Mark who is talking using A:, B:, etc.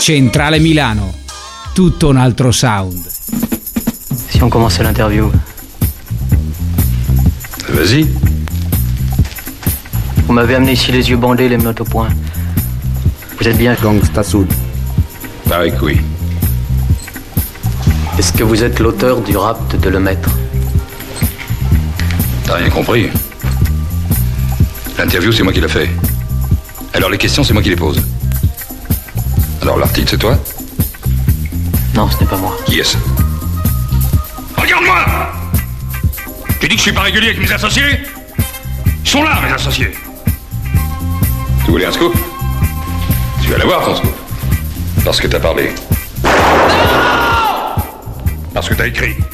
A: Centrale Milano, tutto un altro sound.
B: Si on commençait l'interview.
C: Vas-y.
B: Vous m'avez amené ici les yeux bandés, les menottes au point. Vous êtes bien
C: Gangsta Sud. Paraît que oui.
B: Est-ce que vous êtes l'auteur du rapt de Lemaître?
C: T'as rien compris. L'interview, c'est moi qui l'ai fait. Alors les questions, c'est moi qui les pose. Alors l'article, c'est toi?
B: Non, ce n'est pas moi.
C: Qui est-ce? Regarde-moi! Tu dis que je suis pas régulier avec mes associés? Ils sont là, mes associés. Tu voulais un scoop? Tu vas l'avoir, ton scoop. Parce que t'as parlé. Parce que t'as écrit.